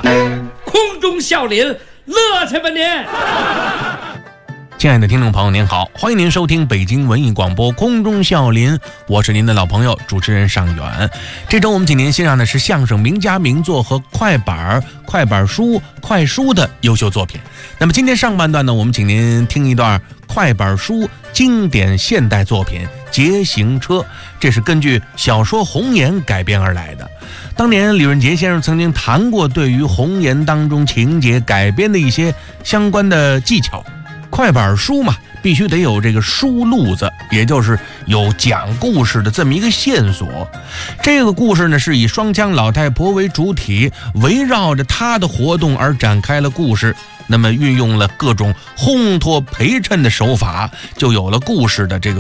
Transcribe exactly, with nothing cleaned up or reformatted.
空中笑林，乐去吧您！ 亲爱的听众朋友您好，欢迎您收听北京文艺广播空中笑林，我是您的老朋友主持人尚远。这周我们请您欣赏的是相声名家名作和快板快板书快书的优秀作品。那么今天上半段呢，我们请您听一段快板书经典现代作品《捷行车》，这是根据小说《红颜》改编而来的。当年李润杰先生曾经谈过对于《红颜》当中情节改编的一些相关的技巧。快板书嘛，必须得有这个书路子，也就是有讲故事的这么一个线索。这个故事呢，是以双枪老太婆为主体，围绕着她的活动而展开了故事。那么运用了各种烘托陪衬的手法，就有了故事的这个